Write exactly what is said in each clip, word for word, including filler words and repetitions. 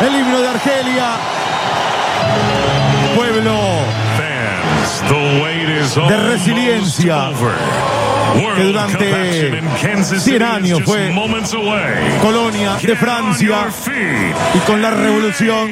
El himno de Argelia. Pueblo de resiliencia, que durante cien años fue colonia de Francia, y con la revolución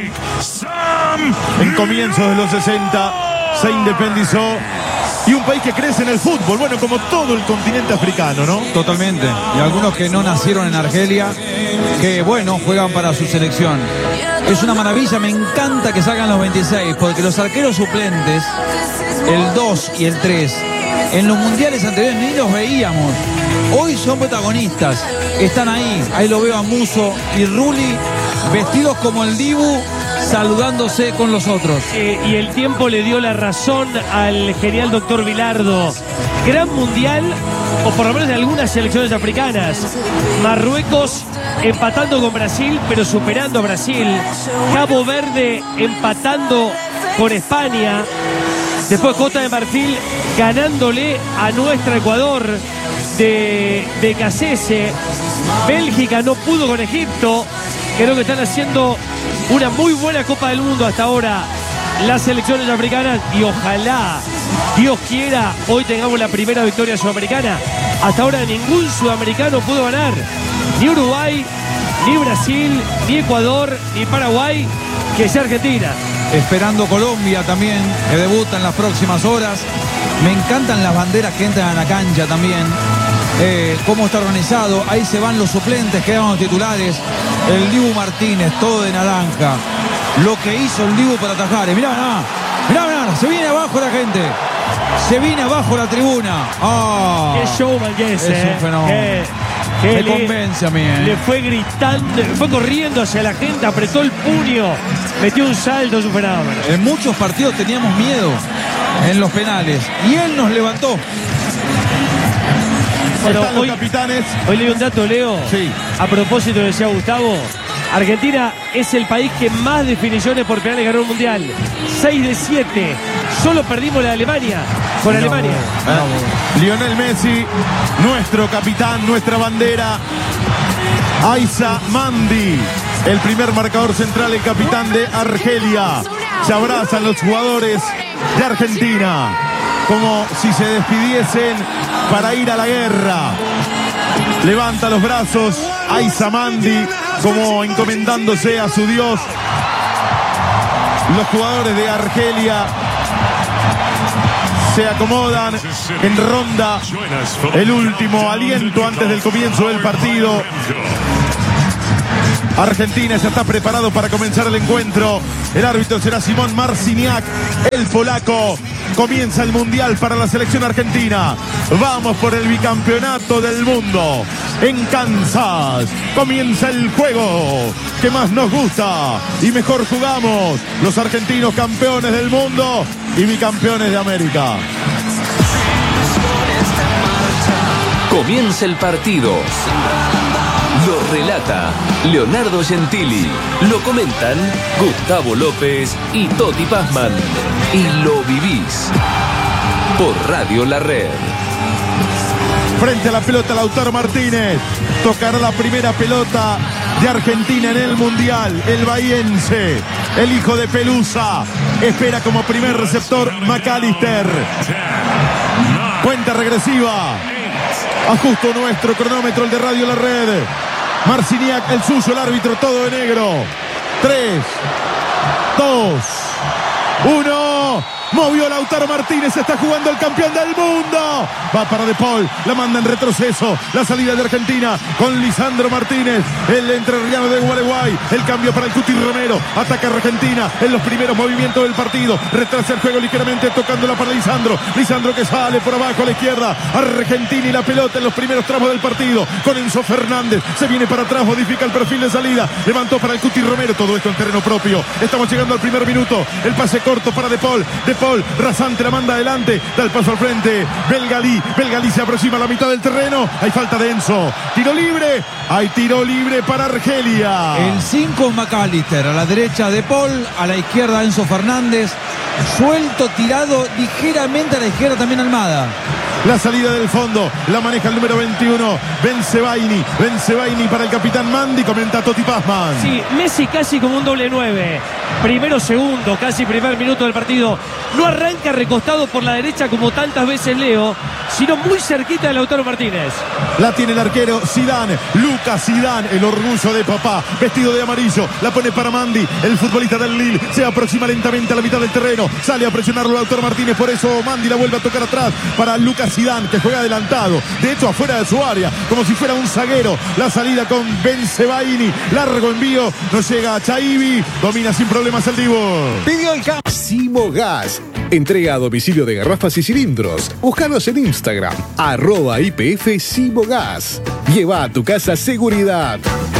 en comienzos de los sesenta se independizó, y un país que crece en el fútbol, bueno, como todo el continente africano, ¿no? Totalmente. Y algunos que no nacieron en Argelia, que bueno, juegan para su selección. Es una maravilla, me encanta que salgan los veintiséis, porque los arqueros suplentes, el dos y el tres, en los mundiales anteriores ni los veíamos. Hoy son protagonistas, están ahí. Ahí lo veo a Musso y Rulli vestidos como el Dibu, saludándose con los otros. Eh, y el tiempo le dio la razón al genial doctor Bilardo. Gran mundial, o por lo menos de algunas selecciones africanas. Marruecos empatando con Brasil, pero superando a Brasil. Cabo Verde empatando con España. Después Costa de Marfil ganándole a nuestro Ecuador de, de Cassese. Bélgica no pudo con Egipto. Creo que están haciendo una muy buena Copa del Mundo hasta ahora las selecciones africanas, y ojalá, Dios quiera, hoy tengamos la primera victoria sudamericana. Hasta ahora ningún sudamericano pudo ganar, ni Uruguay, ni Brasil, ni Ecuador, ni Paraguay, que sea Argentina. Esperando Colombia también, que debuta en las próximas horas. Me encantan las banderas que entran a la cancha también. Eh, cómo está organizado. Ahí se van los suplentes, quedan los titulares. El Dibu Martínez, todo de naranja. Lo que hizo el Dibu para atajar. Mirá, mirá, mirá, mirá, se viene abajo la gente. Se viene abajo la tribuna. Oh, qué showman que es, es eh. un fenómeno. Qué, qué Me le, convence a mí, eh. Le fue gritando, fue corriendo hacia la gente, apretó el puño, metió un salto, es un fenómeno. En muchos partidos teníamos miedo en los penales, y él nos levantó. Bueno, Están hoy, los capitanes. Hoy leí un dato, Leo. Sí. A propósito, decía Gustavo, Argentina es el país que más definiciones por penales ganó el mundial. seis de siete. Solo perdimos la de Alemania. Con no, Alemania. No. Lionel Messi, nuestro capitán, nuestra bandera. Aissa Mandi, el primer marcador central, el capitán de Argelia. Se abrazan los jugadores de Argentina, como si se despidiesen para ir a la guerra. Levanta los brazos Aissa Mandi, como encomendándose a su Dios. Los jugadores de Argelia se acomodan en ronda, el último aliento antes del comienzo del partido. Argentina ya está preparado para comenzar el encuentro. El árbitro será Simón Marciniak, el polaco. Comienza el mundial para la selección argentina. Vamos por el bicampeonato del mundo en Kansas. Comienza el juego que más nos gusta y mejor jugamos. Los argentinos, campeones del mundo y bicampeones de América. Comienza el partido. Lo relata Leonardo Gentili. Lo comentan Gustavo López y Toti Pazman. Y lo vivís por Radio La Red. Frente a la pelota, Lautaro Martínez. Tocará la primera pelota de Argentina en el Mundial. El bahiense, el hijo de Pelusa. Espera como primer receptor McAllister. Cuenta regresiva. Ajusto nuestro cronómetro, el de Radio La Red. Marciniak, el suyo, el árbitro, todo de negro. Tres, dos, uno. Movió Lautaro Martínez, está jugando el campeón del mundo. Va para De Paul, la manda en retroceso. La salida de Argentina con Lisandro Martínez, el entrerriano de Gualeguay. El cambio para el Cuti Romero. Ataca Argentina en los primeros movimientos del partido. Retrasa el juego ligeramente, tocándola para Lisandro. Lisandro que sale por abajo a la izquierda. Argentina y la pelota en los primeros tramos del partido. Con Enzo Fernández, se viene para atrás, modifica el perfil de salida. Levantó para el Cuti Romero, todo esto en terreno propio. Estamos llegando al primer minuto. El pase corto para De Paul. De Paul, rasante, la manda adelante, da el paso al frente. Belgalí, Belgalí se aproxima a la mitad del terreno. Hay falta de Enzo. Tiro libre, hay tiro libre para Argelia. El cinco McAllister, a la derecha De Paul, a la izquierda Enzo Fernández. Suelto, tirado ligeramente a la izquierda también Almada. La salida del fondo la maneja el número veintiuno, Bensebaini. Bensebaini para el capitán Mandi, comenta Toti Pazman. Sí, Messi casi como un doble nueve. Primero, segundo, casi primer minuto del partido. No arranca recostado por la derecha como tantas veces Leo, sino muy cerquita de Lautaro Martínez. La tiene el arquero Zidane, Lucas Zidane, el orgullo de papá, vestido de amarillo. La pone para Mandi, el futbolista del Lille. Se aproxima lentamente a la mitad del terreno. Sale a presionarlo Lautaro Martínez, por eso Mandi la vuelve a tocar atrás para Lucas Zidane, que juega adelantado, de hecho afuera de su área, como si fuera un zaguero. La salida con Bensebaini, largo envío, no llega a Chaibi, domina sin problemas el Divo. Pidió el cambio. Simo Gas, entrega a domicilio de garrafas y cilindros. Búscanos en Instagram, arroba I P F Simo Gas. Lleva a tu casa seguridad.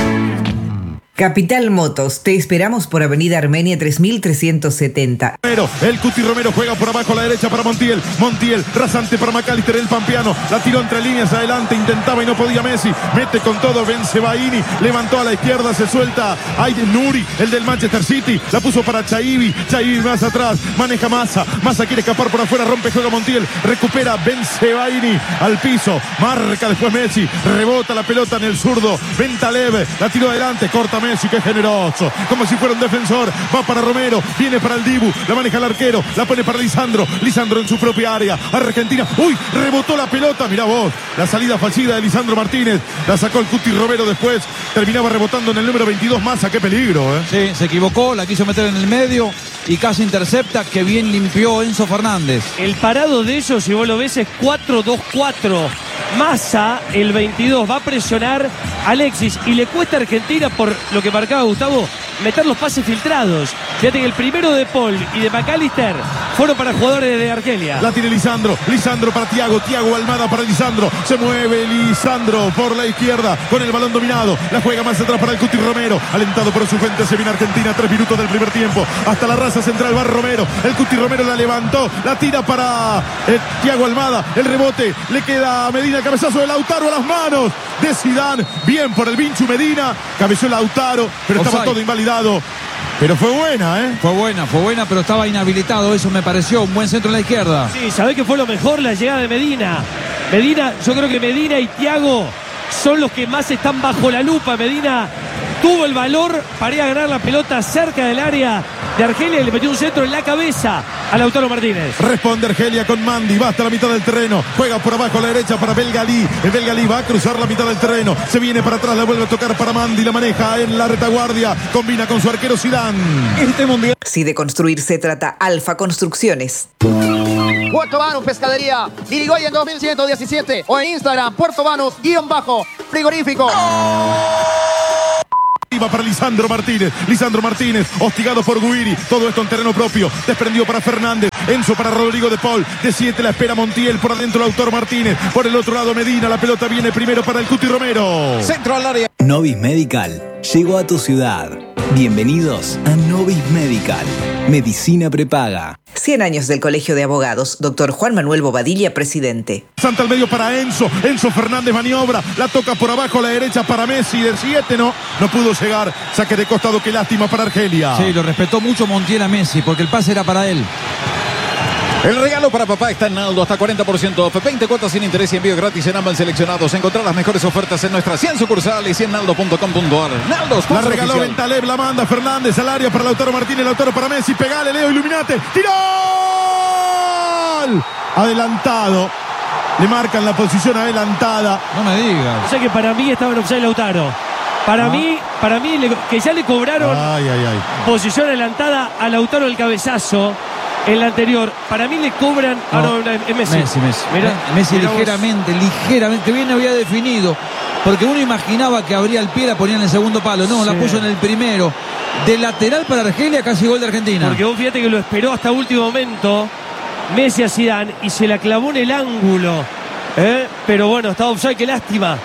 Capital Motos, te esperamos por Avenida Armenia tres mil trescientos setenta. Romero, el Cuti Romero juega por abajo a la derecha para Montiel. Montiel, rasante para McAllister, el pampeano. La tiró entre líneas adelante, intentaba y no podía Messi. Mete con todo Bensebaini, levantó a la izquierda, se suelta. Hay Nuri, el del Manchester City. La puso para Chaibi, Chaibi más atrás. Maneja Massa, Massa quiere escapar por afuera, rompe juego Montiel. Recupera Bensebaini al piso. Marca después Messi, rebota la pelota en el zurdo. Bentaleb, la tiró adelante, corta Messi, qué generoso, como si fuera un defensor. Va para Romero, viene para el Dibu, la maneja el arquero, la pone para Lisandro. Lisandro en su propia área. Argentina, uy, rebotó la pelota. Mirá vos, la salida fallida de Lisandro Martínez. La sacó el Cuti Romero después. Terminaba rebotando en el número veintidós. Massa, qué peligro, ¿eh? Sí, se equivocó, la quiso meter en el medio y casi intercepta. Que bien limpió Enzo Fernández. El parado de ellos, si vos lo ves, es cuatro dos cuatro. Massa, el veintidós, va a presionar a Alexis y le cuesta a Argentina, por lo que marcaba Gustavo, meter los pases filtrados. Fíjate que el primero de Paul y de McAllister fueron para jugadores de Argelia. La tiene Lisandro, Lisandro para Thiago, Thiago Almada para Lisandro. Se mueve Lisandro por la izquierda con el balón dominado. La juega más atrás para el Cuti Romero. Alentado por su gente, se viene Argentina. Tres minutos del primer tiempo. Hasta la raza central va Romero. El Cuti Romero la levantó, la tira para eh, Thiago Almada. El rebote le queda a Medina. Cabezazo de Lautaro a las manos de Zidane. Bien por el Vinchu Medina. Cabezó Lautaro, pero estaba Offside. todo invalidado. Pero fue buena, ¿eh? Fue buena, fue buena, pero estaba inhabilitado. Eso me pareció. Un buen centro en la izquierda. Sí, ¿sabés qué fue lo mejor? La llegada de Medina. Medina, yo creo que Medina y Thiago son los que más están bajo la lupa. Medina tuvo el valor para ir a ganar la pelota cerca del área de Argelia y le metió un centro en la cabeza a Lautaro Martínez. Responde Argelia con Mandi, va hasta la mitad del terreno, juega por abajo a la derecha para Belgalí. El Belgalí va a cruzar la mitad del terreno, se viene para atrás, la vuelve a tocar para Mandi, la maneja en la retaguardia, combina con su arquero Zidane. Este mundial. Si de construir se trata, Alfa Construcciones. Puerto Banus Pescadería, Irigoyen dos mil ciento diecisiete o en Instagram, Puerto Banus, guión bajo, frigorífico. Va para Lisandro Martínez, Lisandro Martínez, hostigado por Guiri, todo esto en terreno propio, desprendió para Fernández, Enzo para Rodrigo de Paul, de siete la espera Montiel, por adentro Lautaro Martínez, por el otro lado Medina, la pelota viene primero para el Cuti Romero. Centro al área. Novis Medical llegó a tu ciudad. Bienvenidos a Novis Medical, medicina prepaga. cien años del Colegio de Abogados, doctor Juan Manuel Bobadilla, presidente. Santa al medio para Enzo, Enzo Fernández maniobra, la toca por abajo a la derecha para Messi, de siete no, no pudo llegar, saque de costado, qué lástima para Argelia. Sí, lo respetó mucho Montiel a Messi porque el pase era para él. El regalo para papá está en Naldo, hasta cuarenta por ciento off, veinte cuotas sin interés y envío gratis en ambos seleccionados. Encontrar las mejores ofertas en nuestras cien sucursales y en naldo punto com punto ar. Naldo, La regaló Bentaleb, la manda Fernández al área para Lautaro Martínez, Lautaro para Messi, pegale Leo, iluminate, tiró. Adelantado, le marcan la posición adelantada. No me digas. O sea que para mí estaba en offside Lautaro. Para Ah. mí, para mí le- que ya le cobraron Ay, ay, ay. posición adelantada a Lautaro el cabezazo en la anterior. Para mí le cobran. Ah, no, No. es Messi. Messi, Messi. Mirá, Messi mirá vos. ligeramente, ligeramente. Bien había definido. Porque uno imaginaba que abría el pie, la ponía en el segundo palo. No, Sí. la puso en el primero. De lateral para Argelia, casi gol de Argentina. Porque vos fíjate que lo esperó hasta último momento Messi a Zidane y se la clavó en el ángulo. ¿Eh? Pero bueno, estaba offside, qué lástima.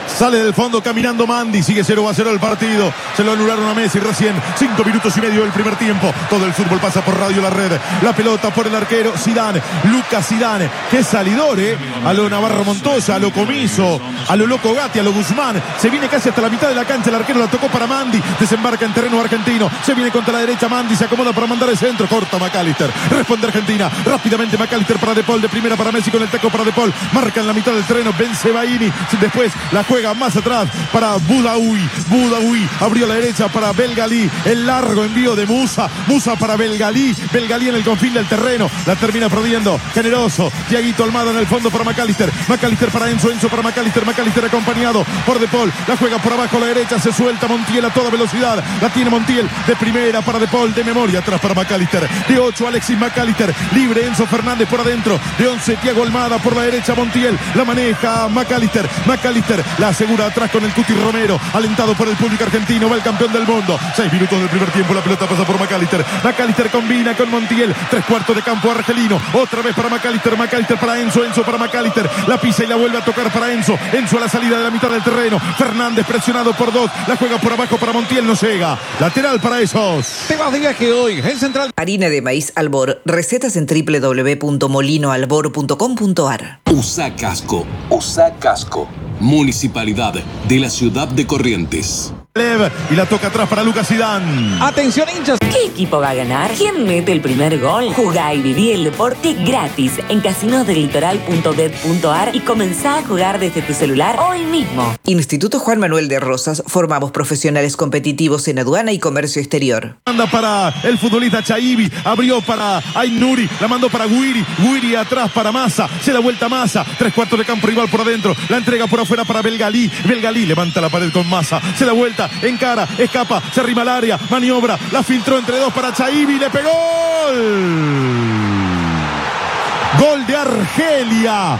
Sale del fondo caminando Mandi. Sigue cero a cero el partido. Se lo anularon a Messi recién. Cinco minutos y medio del primer tiempo. Todo el fútbol pasa por Radio La Red. La pelota por el arquero Zidane. Lucas Zidane. Qué salidor, ¿eh? A lo Navarro Montoya, a lo Comiso, a lo Loco Gatti, a lo Guzmán. Se viene casi hasta la mitad de la cancha. El arquero la tocó para Mandi. Desembarca en terreno argentino. Se viene contra la derecha Mandi. Se acomoda para mandar el centro. Corta McAllister. Responde Argentina. Rápidamente McAllister para De Paul. De primera para Messi con el taco para De Paul. Marca en la mitad del terreno. Bensebaini. Después la juega más atrás para Boudaoui. Boudaoui abrió a la derecha para Belgalí. El largo envío de Musa. Musa para Belgalí. Belgalí en el confín del terreno. La termina perdiendo. Generoso. Tiaguito Almada en el fondo para McAllister. McAllister para Enzo. Enzo para McAllister. McAllister acompañado por De Paul. La juega por abajo a la derecha. Se suelta Montiel a toda velocidad. La tiene Montiel. De primera para De Paul. De memoria atrás para McAllister. De ocho Alexis McAllister. Libre Enzo Fernández por adentro. De once Thiago Almada por la derecha. Montiel. La maneja McAllister. McAllister la asegura atrás con el Cuti Romero. Alentado por el público argentino. Va el campeón del mundo. Seis minutos del primer tiempo. La pelota pasa por McAllister. McAllister combina con Montiel. Tres cuartos de campo argelino. Otra vez para McAllister. McAllister para Enzo. Enzo para McAllister. La pisa y la vuelve a tocar para Enzo. Enzo a la salida de la mitad del terreno. Fernández presionado por dos. La juega por abajo para Montiel. No llega. Lateral para esos. Te vas, diga que hoy el central. Harina de maíz Albor. Recetas en doble u doble u doble u punto molino albor punto com punto a r. Usa casco. Usa casco. Municipalidad de la ciudad de Corrientes. Y la toca atrás para Lucas Zidane. Atención, hinchas. ¿Qué equipo va a ganar? ¿Quién mete el primer gol? Jugá y viví el deporte gratis en casinos del litoral punto bet punto a r y comenzá a jugar desde tu celular hoy mismo. Instituto Juan Manuel de Rosas. Formamos profesionales competitivos en aduana y comercio exterior. Manda para el futbolista Chaibi. Abrió para Ainuri. La mandó para Guiri. Guiri atrás para Massa. Se da vuelta Massa. Tres cuartos de campo rival por adentro. La entrega por afuera para Belgalí. Belgalí levanta la pared con Massa. Se da vuelta. Encara, escapa, se arrima al área, maniobra, la filtró entre dos para Chaibi, le pegó. Gol de Argelia.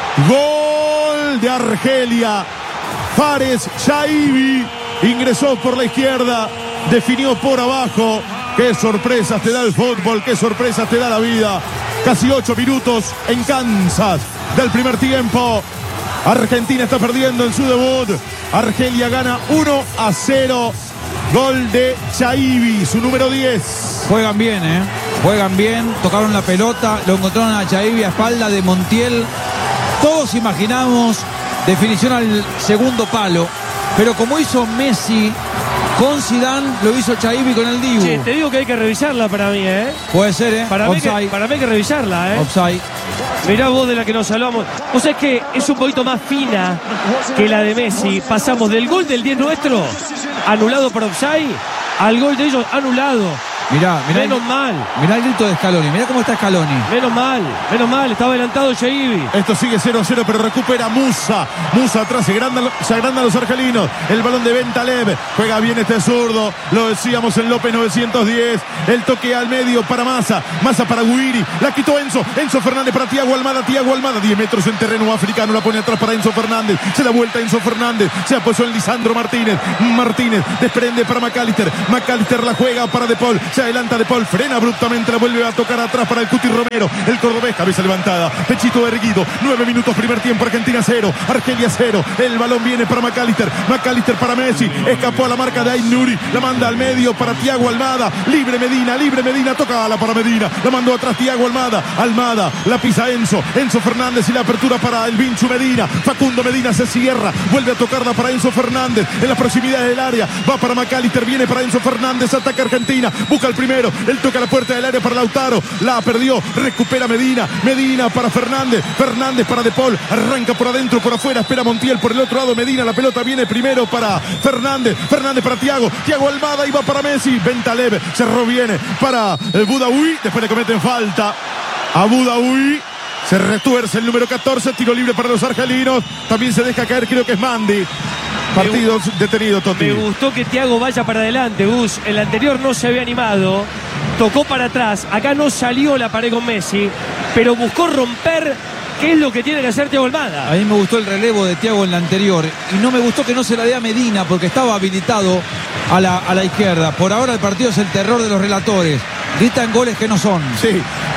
Gol de Argelia. Fares Chaibi ingresó por la izquierda, definió por abajo. Qué sorpresas te da el fútbol, qué sorpresas te da la vida. Casi ocho minutos en Kansas del primer tiempo. Argentina está perdiendo en su debut. Argelia gana uno a cero. Gol de Chaibi, su número diez. Juegan bien, ¿eh? Juegan bien. Tocaron la pelota. Lo encontraron a Chaibi a espalda de Montiel. Todos imaginamos definición al segundo palo. Pero como hizo Messi con Zidane, lo hizo Chaibi con el Dibu. Sí, te digo que hay que revisarla para mí, ¿eh? Puede ser, ¿eh? Para mí, que, para mí hay que revisarla, ¿eh? Offside. Mirá vos de la que nos hablamos. O sea, es que es un poquito más fina que la de Messi. Pasamos del gol del diez nuestro, anulado por offside, al gol de ellos anulado. Mirá, mirá. Menos el, mal. Mirá el grito de Scaloni. Mirá cómo está Scaloni. Menos mal, menos mal. Estaba adelantado Chaibi. Esto sigue cero a cero, pero recupera Musa. Musa atrás, se agrandan, se agrandan los argelinos. El balón de Bentaleb. Juega bien este zurdo. Lo decíamos en López novecientos diez. El toque al medio para Massa. Massa para Guiri. La quitó Enzo. Enzo Fernández para Thiago Almada. Thiago Almada. diez metros en terreno africano. La pone atrás para Enzo Fernández. Se da vuelta Enzo Fernández. Se apoyó en Lisandro Martínez. Martínez desprende para McAllister. McAllister la juega para De Paul. Se adelanta De Paul. Frena abruptamente. La vuelve a tocar atrás para el Cuti Romero. El cordobés, cabeza levantada. Pechito erguido. Nueve minutos, primer tiempo. Argentina cero. Argelia cero. El balón viene para McAllister. McAllister para Messi. Escapó a la marca de Ainuri. La manda al medio para Thiago Almada. Libre Medina. Libre Medina. Toca ala para Medina. La mandó atrás Thiago Almada. Almada. La pisa Enzo. Enzo Fernández y la apertura para el Vinchu Medina. Facundo Medina se cierra. Vuelve a tocarla para Enzo Fernández. En las proximidades del área. Va para McAllister. Viene para Enzo Fernández. Ataca Argentina. Busca el primero. Él toca la puerta del área para Lautaro. La perdió. Recupera Medina. Medina para Fernández. Fernández para De Paul. Arranca por adentro, por afuera. Espera Montiel por el otro lado. Medina. La pelota viene primero para Fernández. Fernández para Thiago. Thiago Almada. Y va para Messi. Bentaleb. Cerró bien para el Boudaoui. Después le cometen falta a Boudaoui. Se retuerce el número catorce. Tiro libre para los argelinos. También se deja caer, creo que es Mandi. Partido detenido, Toti. Me gustó que Thiago vaya para adelante, Gus. El anterior no se había animado. Tocó para atrás. Acá no salió la pared con Messi, pero buscó romper. ¿Qué es lo que tiene que hacer Thiago Almada? A mí me gustó el relevo de Thiago en la anterior. Y no me gustó que no se la dé a Medina, porque estaba habilitado a la, a la izquierda. Por ahora el partido es el terror de los relatores. Gritan goles que no son. Sí,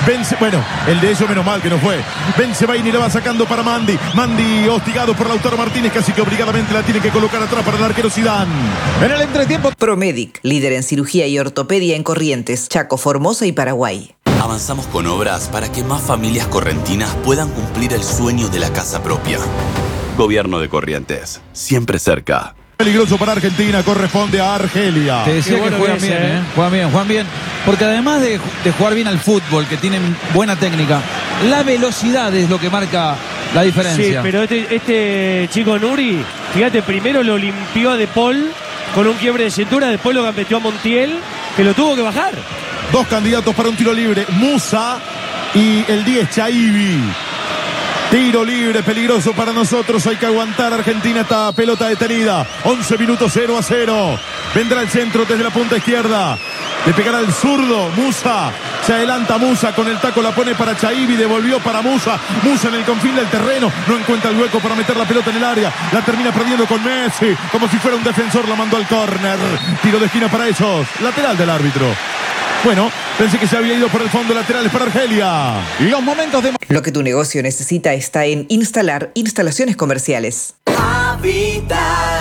Vence, bueno, el de ellos menos mal que no fue. Bensebaini la va sacando para Mandy. Mandy hostigado por Lautaro Martínez, casi que obligadamente la tiene que colocar atrás para el arquero Zidane. En el entretiempo, Promedic, líder en cirugía y ortopedia en Corrientes, Chaco, Formosa y Paraguay. Avanzamos con obras para que más familias correntinas puedan cumplir el sueño de la casa propia. Gobierno de Corrientes, siempre cerca. Peligroso para Argentina, corresponde a Argelia. Te decía bueno que juegan bien, ¿eh? Juegan bien, juegan bien. Porque además de, de jugar bien al fútbol, que tienen buena técnica, la velocidad es lo que marca la diferencia. Sí, pero este, este chico Nuri, fíjate, primero lo limpió a De Paul con un quiebre de cintura, después lo gambeteó a Montiel, que lo tuvo que bajar. Dos candidatos para un tiro libre, Musa y el diez, Chaibi. Tiro libre, peligroso para nosotros. Hay que aguantar. Argentina, esta pelota detenida. once minutos, cero a cero. Vendrá el centro desde la punta izquierda. Le pegará el zurdo. Musa. Se adelanta Musa con el taco. La pone para Chaibi. Devolvió para Musa. Musa en el confín del terreno. No encuentra el hueco para meter la pelota en el área. La termina perdiendo con Messi. Como si fuera un defensor. La mandó al córner. Tiro de esquina para ellos. Lateral del árbitro. Bueno, pensé que se había ido por el fondo, laterales para Argelia. Los momentos de... Lo que tu negocio necesita está en Instalar Instalaciones Comerciales. Habitas,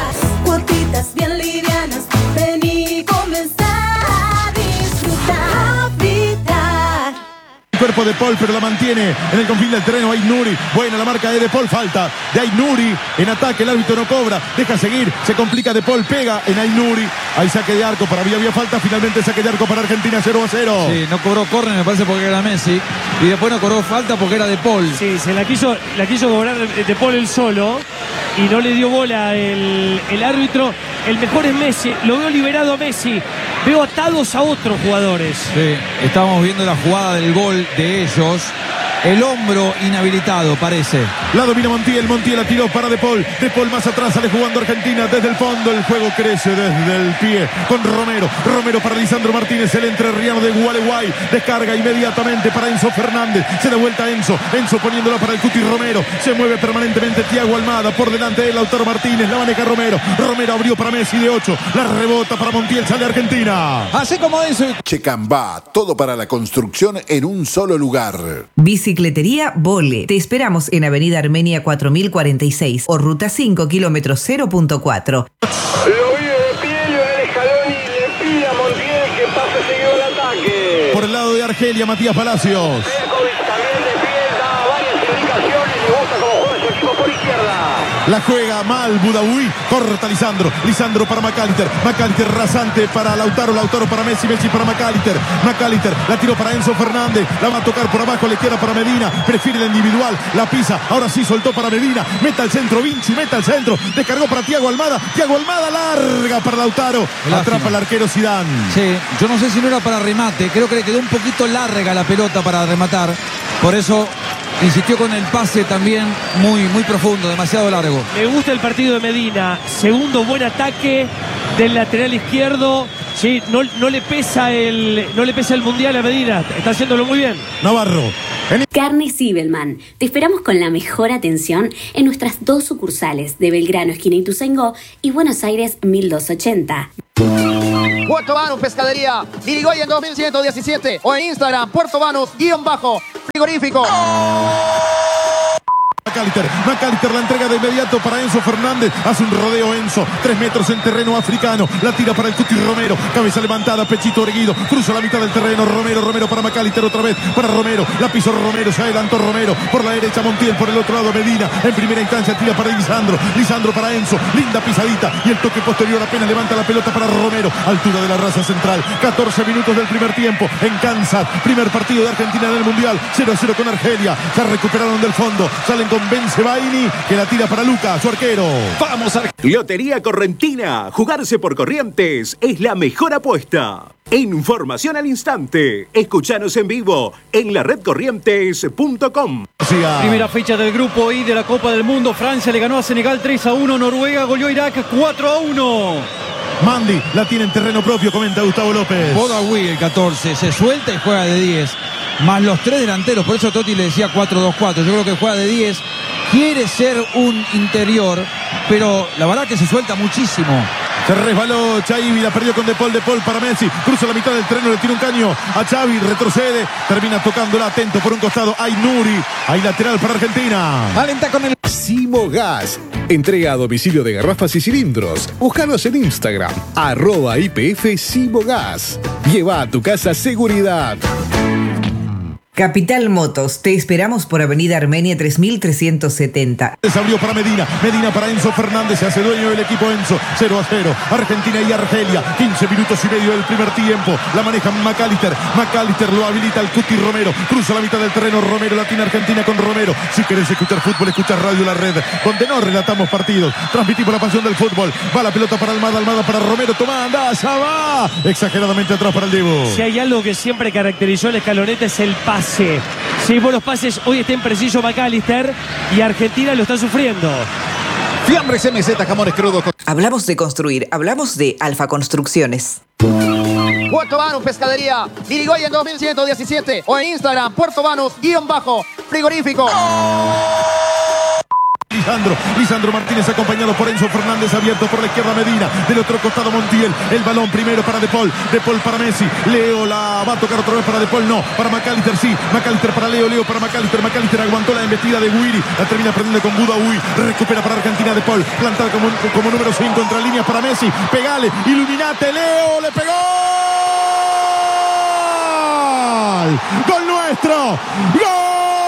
cuotitas bien livianas, ven y comenzar a disfrutar. Habitar. El cuerpo de Paul, pero la mantiene en el confín del terreno. Ainuri, buena la marca de De Paul, falta de Ainuri en ataque, el árbitro no cobra, deja seguir, se complica De Paul, pega en Ainuri, hay saque de arco, para Villa había falta, finalmente saque de arco para Argentina, cero a cero. Sí, no cobró córner, me parece, porque era Messi, y después no cobró falta porque era De Paul. Sí, se la quiso, la quiso cobrar De Paul él solo y no le dio bola el, el árbitro. El mejor es Messi, lo veo liberado a Messi, veo atados a otros jugadores. Sí, estábamos viendo la jugada del gol de ellos. El hombro inhabilitado, parece. La domina Montiel, Montiel la tiró para De Paul. De Paul más atrás, sale jugando Argentina desde el fondo. El juego crece desde el pie con Romero. Romero para Lisandro Martínez, el entrerriano de Gualeguay. Descarga inmediatamente para Enzo Fernández. Se da vuelta Enzo. Enzo poniéndola para el Cuti Romero. Se mueve permanentemente Thiago Almada. Por delante de Lautaro Martínez. La maneja Romero. Romero abrió para Messi de ocho. La rebota para Montiel. Sale Argentina. Así como Enzo. Checambá. Todo para la construcción en un solo lugar. Bicicletería Vole. Te esperamos en Avenida Armenia cuatro mil cuarenta y seis o Ruta cinco, kilómetro cero punto cuatro. Lo vive de pie, lo de Jalón y le pide a Montiel que pase seguido al ataque. Por el lado de Argelia, Matías Palacios. Perkovic también de pie, da varias indicaciones, le gusta cómo juega su equipo por izquierda. La juega mal Budaoui, corta Lisandro, Lisandro para McAllister, McAllister rasante para Lautaro, Lautaro para Messi, Messi para McAllister, McAllister la tiró para Enzo Fernández, la va a tocar por abajo, le queda para Medina, prefiere la individual, la pisa, ahora sí soltó para Medina, meta al centro, Vinci, meta al centro, descargó para Thiago Almada, Thiago Almada larga para Lautaro, lástima. Atrapa el arquero Zidane. Sí, yo no sé si no era para remate, creo que le quedó un poquito larga la pelota para rematar, por eso insistió con el pase también muy, muy profundo, demasiado largo. Me gusta el partido de Medina. Segundo buen ataque del lateral izquierdo. Sí, no, no le pesa el, no le pesa el mundial a Medina. Está haciéndolo muy bien. Navarro. Carne Sibelman. Te esperamos con la mejor atención en nuestras dos sucursales de Belgrano, esquina Ituzaingó, y Buenos Aires mil doscientos ochenta. Puerto Banús Pescadería, Irigoyen dos mil ciento diecisiete o en Instagram, Puerto Banús, guión bajo, frigorífico. McAllister, McAllister la entrega de inmediato para Enzo Fernández, hace un rodeo Enzo, tres metros en terreno africano, la tira para el Cuti Romero, cabeza levantada, pechito erguido, cruza la mitad del terreno, Romero, Romero para McAllister otra vez, para Romero, la pisó Romero, se adelantó Romero, por la derecha Montiel, por el otro lado Medina, en primera instancia tira para Lisandro, Lisandro para Enzo, linda pisadita y el toque posterior apenas levanta la pelota para Romero, altura de la raza central, catorce minutos del primer tiempo en Kansas, primer partido de Argentina en el Mundial, cero a cero con Argelia, se recuperaron del fondo, salen con Bensebaini, que la tira para Luca, su arquero. Vamos a Lotería Correntina. Jugarse por Corrientes es la mejor apuesta. Información al instante. Escuchanos en vivo en la red corrientes punto com. Primera fecha del grupo I de la Copa del Mundo. Francia le ganó a Senegal tres a uno. Noruega goleó a Irak cuatro a uno. Mandy la tiene en terreno propio, comenta Gustavo López. Bodaoui, el catorce, se suelta y juega de diez. Más los tres delanteros, por eso Totti le decía cuatro dos cuatro. Yo creo que juega de diez. Quiere ser un interior, pero la verdad que se suelta muchísimo. Se resbaló Xavi, la perdió con De Paul, De Paul para Messi. Cruza la mitad del terreno, le tira un caño a Xavi, retrocede, termina tocándola atento por un costado. Hay Nuri, hay lateral para Argentina. Alenta con el Simogas. Entrega a domicilio de garrafas y cilindros. Búscanos en Instagram, arroba I P F Simogas. Lleva a tu casa seguridad. Capital Motos, te esperamos por Avenida Armenia tres mil trescientos setenta. Se abrió para Medina, Medina para Enzo Fernández, se hace dueño del equipo Enzo, cero a cero, Argentina y Argelia, quince minutos y medio del primer tiempo, la maneja McAllister, McAllister lo habilita el Cuti Romero, cruza la mitad del terreno, Romero, latina Argentina con Romero. Si querés escuchar fútbol, escucha Radio La Red, donde no relatamos partidos, transmitimos la pasión del fútbol. Va la pelota para Almada, Almada para Romero, toma, anda, ya va, exageradamente atrás para el Diego. Si hay algo que siempre caracterizó el Escaloneta es el pase. Sí, buenos pases hoy está impreciso McAllister y Argentina lo está sufriendo. Fiambres M Z, jamones crudos. Hablamos de construir, hablamos de Alfa Construcciones. Puerto Banús Pescadería, Irigoyen dos mil ciento diecisiete o en Instagram, Puerto Banús, guión bajo, frigorífico. Lisandro, Lisandro Martínez acompañado por Enzo Fernández, abierto por la izquierda Medina, del otro costado Montiel, el balón primero para De Paul, De Paul para Messi, Leo la va a tocar otra vez para De Paul, no, para McAllister sí, McAllister para Leo, Leo para McAllister, McAllister aguantó la embestida de Willy, la termina perdiendo con Budawi, recupera para Argentina De Paul, plantada como, como número cinco entre líneas para Messi, pegale, iluminate, Leo, le pegó, gol nuestro, gol.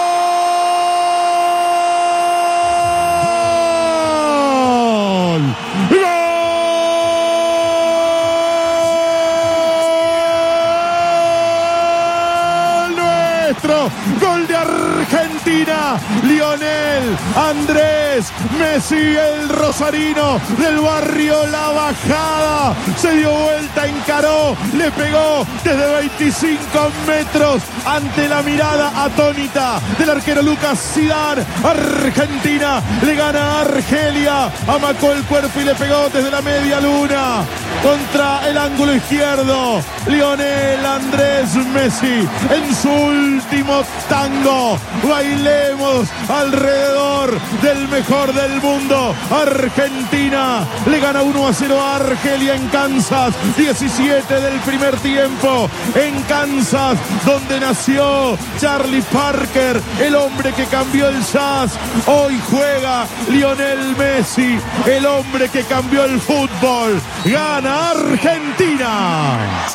Gol de Argentina, Lionel Andrés Messi, el rosarino del barrio La Bajada, se dio vuelta, encaró, le pegó desde veinticinco metros ante la mirada atónita del arquero Lucas Zidane. Argentina le gana a Argelia, amacó el cuerpo y le pegó desde la media luna contra el ángulo izquierdo. Lionel Andrés Messi en su último tango. Bailemos alrededor del mejor del mundo. Argentina le gana uno a cero a Argelia en Kansas. diecisiete del primer tiempo en Kansas, donde nació Charlie Parker, el hombre que cambió el jazz. Hoy juega Lionel Messi, el hombre que cambió el fútbol. Gana Argentina.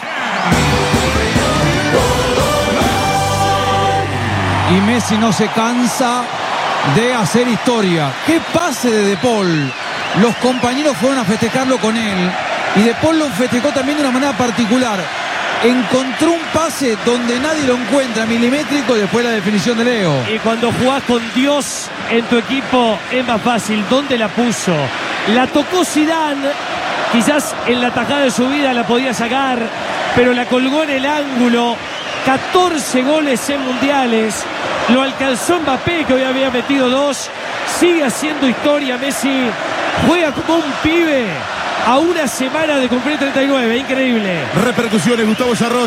Y Messi no se cansa de hacer historia. ¡Qué pase de De Paul! Los compañeros fueron a festejarlo con él. Y De Paul lo festejó también de una manera particular. Encontró un pase donde nadie lo encuentra, milimétrico, y después la definición de Leo. Y cuando jugás con Dios en tu equipo es más fácil. ¿Dónde la puso? La tocó Zidane. Quizás en la tajada de su vida la podía sacar, pero la colgó en el ángulo. catorce goles en mundiales. Lo alcanzó Mbappé, que hoy había metido dos. Sigue haciendo historia Messi. Juega como un pibe a una semana de cumplir treinta y nueve. Increíble. Repercusiones, Gustavo Charroch.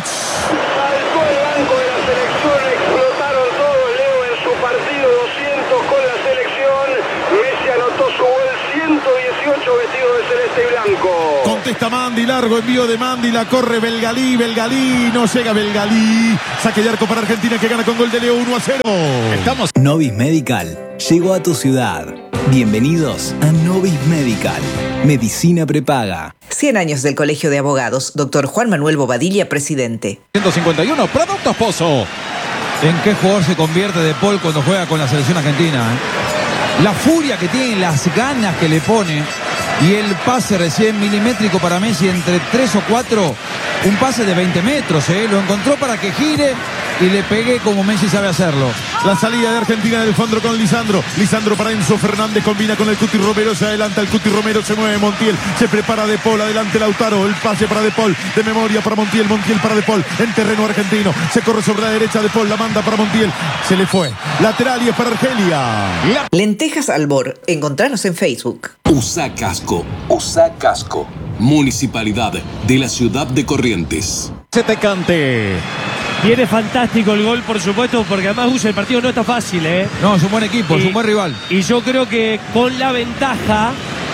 Saltó el banco de la selección, explotaron todos. Leo en su partido doscientos con la selección. Messi anotó su gol ciento dieciocho vestido de celeste y blanco. Contesta Mandi, largo envío de Mandi, la corre Belgalí, Belgalí, no llega Belgalí. Saque de arco para Argentina que gana con gol de Leo uno a cero. Estamos. Novis Medical llegó a tu ciudad. Bienvenidos a Novis Medical. Medicina prepaga. cien años del Colegio de Abogados. Doctor Juan Manuel Bobadilla, presidente. ciento cincuenta y uno, Productos Pozo. ¿En qué jugador se convierte De Paul cuando juega con la selección argentina? ¿eh? La furia que tiene, las ganas que le pone. Y el pase recién milimétrico para Messi entre tres o cuatro. Un pase de veinte metros, ¿eh? Lo encontró para que gire y le pegue como Messi sabe hacerlo. La salida de Argentina del fondo con Lisandro. Lisandro para Enzo Fernández, combina con el Cuti Romero, se adelanta el Cuti Romero, se mueve Montiel, se prepara De Paul, adelante Lautaro, el pase para De Paul, de memoria para Montiel, Montiel para De Paul, en terreno argentino, se corre sobre la derecha De Paul, la manda para Montiel, se le fue. Lateral y es para Argelia. Lentejas Albor, encontranos en Facebook. Usa casco, usa casco. Municipalidad de la ciudad de Corrientes. Se te cante. Viene fantástico el gol, por supuesto, porque además usa el partido no está fácil, ¿eh? No, es un buen equipo, y, es un buen rival. Y yo creo que con la ventaja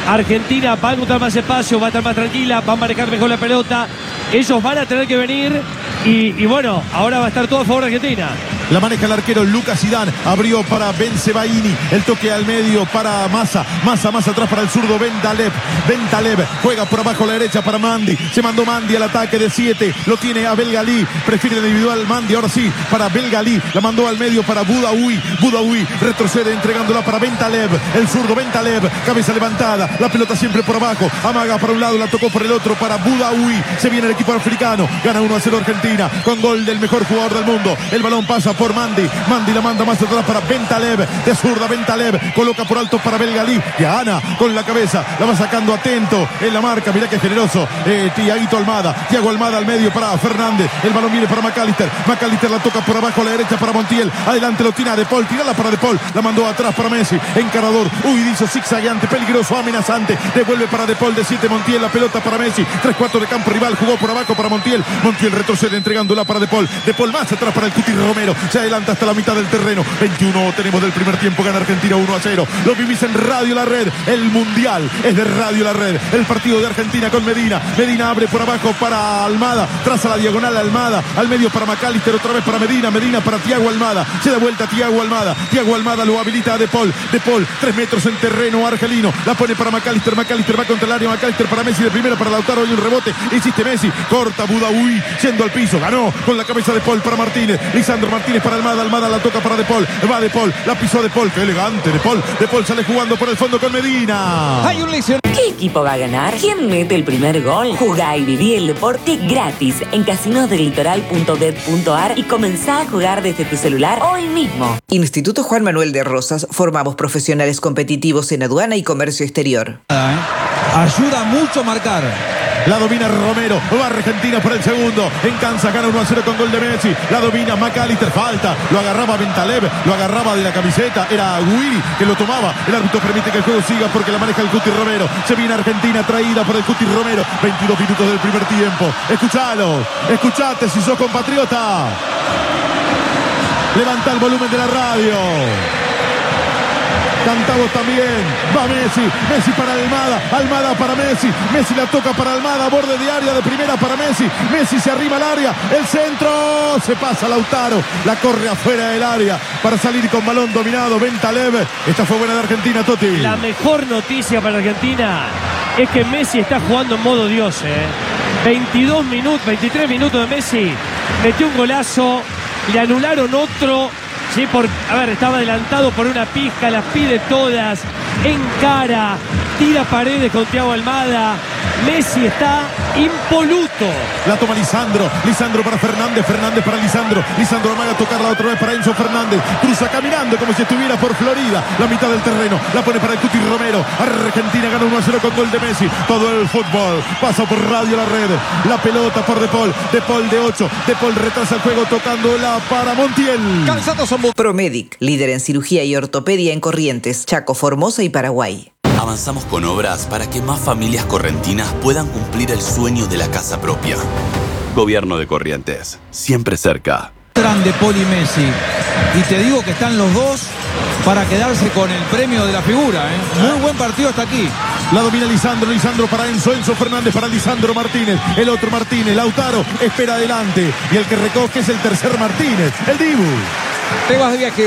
Argentina va a encontrar más espacio, va a estar más tranquila, va a manejar mejor la pelota. Ellos van a tener que venir y, y bueno, ahora va a estar todo a favor de Argentina. La maneja el arquero Lucas Zidane. Abrió para Bensebaini. El toque al medio para Massa. Massa más atrás para el zurdo Bentaleb. Bentaleb juega por abajo a la derecha para Mandi. Se mandó Mandi al ataque de siete. Lo tiene a Belgalí. Prefiere el individual Mandi. Ahora sí, para Belgalí. La mandó al medio para Boudaoui. Boudaoui retrocede entregándola para Bentaleb. El zurdo Bentaleb. Cabeza levantada. La pelota siempre por abajo. Amaga para un lado. La tocó por el otro para Boudaoui. Se viene el equipo africano. Gana uno a cero Argentina. Con gol del mejor jugador del mundo. El balón pasa por Mandi. Mandi la manda más atrás para Bentaleb. De zurda Bentaleb. Coloca por alto para Belgalí. Gana con la cabeza. La va sacando atento en la marca. Mirá qué generoso. Eh, Tiaguito Almada. Tiago Almada al medio para Fernández. El balón viene para McAllister. McAllister la toca por abajo a la derecha para Montiel. Adelante lo tiene a De Paul. Tirala para De Paul. La mandó atrás para Messi. Encarador. Huidizo zigzagueante. Peligroso. Amenazante. Devuelve para De Paul de siete. Montiel. La pelota para Messi. Tres cuartos de campo rival. Jugó por abajo para Montiel. Montiel retrocede entregándola para De Paul. De Paul más atrás para el Cuti Romero. Se adelanta hasta la mitad del terreno. veintiuno tenemos del primer tiempo. Gana Argentina uno a cero. Lo vivís en Radio La Red. El Mundial es de Radio La Red. El partido de Argentina con Medina. Medina abre por abajo para Almada. Traza la diagonal Almada. Al medio para McAllister. Otra vez para Medina. Medina para Tiago Almada. Se da vuelta Tiago Almada. Tiago Almada lo habilita a De Paul. De Paul. Tres metros en terreno argelino. La pone para McAllister. McAllister va contra el área. McAllister para Messi. De primera para Lautaro. Y un rebote. Insiste Messi. Corta Boudaoui. Yendo al piso. Ganó con la cabeza de Paul para Martínez. Lisandro Martínez para Almada. Almada la toca para De Paul. Va De Paul. La pisó De Paul. Qué elegante De Paul. De Paul sale jugando por el fondo con Medina. Hay un lección. ¿Qué equipo va a ganar? ¿Quién mete el primer gol? Jugá y viví el deporte gratis en casinos del litoral punto bet punto ar y comenzá a jugar desde tu celular hoy mismo. Instituto Juan Manuel de Rosas. Formamos profesionales competitivos en aduana y comercio exterior. Ayuda mucho a marcar. La domina Romero. Va Argentina por el segundo. En Kansas gana uno a cero con gol de Messi. La domina McAllister. Falta. Lo agarraba Bentaleb. Lo agarraba de la camiseta. Era Guiri que lo tomaba. El árbitro permite que el juego siga porque la maneja el Cuti Romero. Se viene Argentina traída por el Cuti Romero. veintidós minutos del primer tiempo. Escuchalo. Escuchate si sos compatriota. Levanta el volumen de la radio. Cantamos también. Va Messi. Messi para Almada. Almada para Messi. Messi la toca para Almada. Borde de área de primera para Messi. Messi se arrima al área. El centro. Se pasa Lautaro. La corre afuera del área para salir con balón dominado. Bentaleb. Esta fue buena de Argentina, Toti. La mejor noticia para Argentina es que Messi está jugando en modo Dios. ¿eh? veintidós minutos, veintitrés minutos de Messi. Metió un golazo. Le anularon otro. Sí, por, a ver, estaba adelantado por una pizca, las pide todas, encara, tira paredes con Thiago Almada. Messi está impoluto. La toma Lisandro. Lisandro para Fernández. Fernández para Lisandro. Lisandro amaga a tocarla otra vez para Enzo Fernández. Cruza caminando como si estuviera por Florida. La mitad del terreno. La pone para el Cuti Romero. Argentina gana uno a cero con gol de Messi. Todo el fútbol pasa por Radio La Red. La pelota por De Paul. De Paul de ocho. De Paul retrasa el juego tocándola para Montiel. Promedic, líder en cirugía y ortopedia en Corrientes, Chaco, Formosa y Paraguay. Avanzamos con obras para que más familias correntinas puedan cumplir el sueño de la casa propia. Gobierno de Corrientes, siempre cerca. De Paul y Messi. Y te digo que están los dos para quedarse con el premio de la figura. ¿eh? Muy buen partido hasta aquí. La domina Lisandro, Lisandro para Enzo, Enzo Fernández para Lisandro Martínez. El otro Martínez, Lautaro, espera adelante. Y el que recoge es el tercer Martínez, el Dibu. Te vas de viaje.